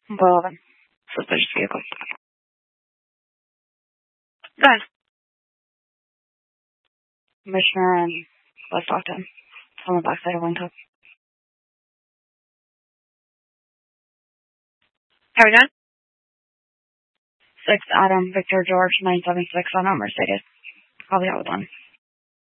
Well, then, suspicious vehicle. Guys, Commissioner and let's talk to him. It's on the backside of Wingtop. How are we going? 6 Adam Victor George 976 on our Mercedes. Probably out with one.